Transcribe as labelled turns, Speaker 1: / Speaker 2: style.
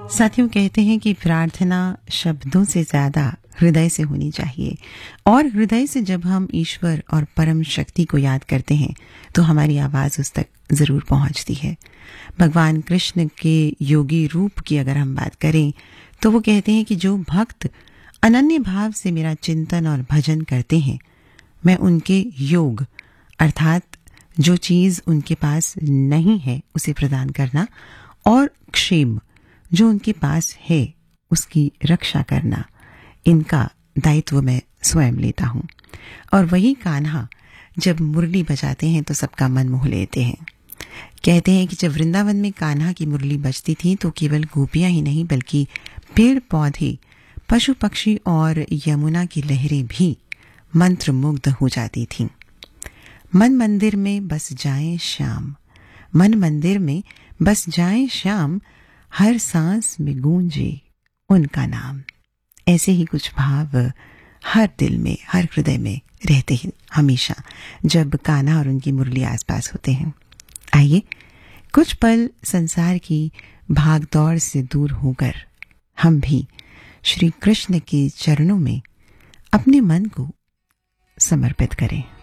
Speaker 1: साथियों, कहते हैं कि प्रार्थना शब्दों से ज्यादा हृदय से होनी चाहिए और हृदय से जब हम ईश्वर और परम शक्ति को याद करते हैं तो हमारी आवाज उस तक जरूर पहुंचती है। भगवान कृष्ण के योगी रूप की अगर हम बात करें तो वो कहते हैं कि जो भक्त अनन्य भाव से मेरा चिंतन और भजन करते हैं, मैं उनके योग अर्थात जो चीज उनके पास नहीं है उसे प्रदान करना और क्षेम जो उनके पास है उसकी रक्षा करना, इनका दायित्व मैं स्वयं लेता हूं। और वही कान्हा जब मुरली बजाते हैं तो सबका मन मोह लेते हैं। कहते हैं कि जब वृंदावन में कान्हा की मुरली बजती थी तो केवल गोपियां ही नहीं बल्कि पेड़ पौधे, पशु पक्षी और यमुना की लहरें भी मंत्र मुग्ध हो जाती थीं। मन मंदिर में बस जाएं श्याम, मन मंदिर में बस जाएं श्याम, हर सांस में गूंजे उनका नाम। ऐसे ही कुछ भाव हर दिल में, हर हृदय में रहते हैं हमेशा जब कान्हा और उनकी मुरली आसपास होते हैं। आइए कुछ पल संसार की भागदौड़ से दूर होकर हम भी श्री कृष्ण के चरणों में अपने मन को समर्पित करें।